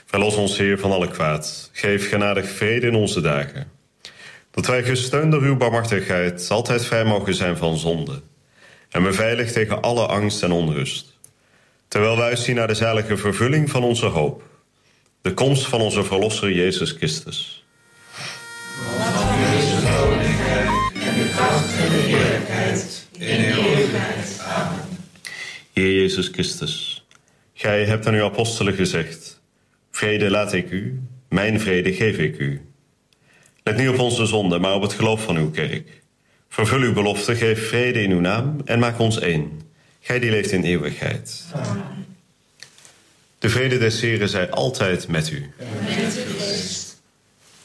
Verlos ons, Heer, van alle kwaad. Geef genadig vrede in onze dagen. Dat wij gesteund door uw barmhartigheid altijd vrij mogen zijn van zonde. En beveiligd tegen alle angst en onrust. Terwijl wij uitzien naar de zalige vervulling van onze hoop. De komst van onze Verlosser Jezus Christus. Want van u is het koninkrijk en de kracht en de heerlijkheid in eeuwigheid. Amen. Heer Jezus Christus, gij hebt aan uw apostelen gezegd: vrede laat ik u, mijn vrede geef ik u. Let niet op onze zonde, maar op het geloof van uw kerk. Vervul uw belofte, geef vrede in uw naam en maak ons één. Gij die leeft in eeuwigheid. Amen. De vrede des Heren zij altijd met u. En met u.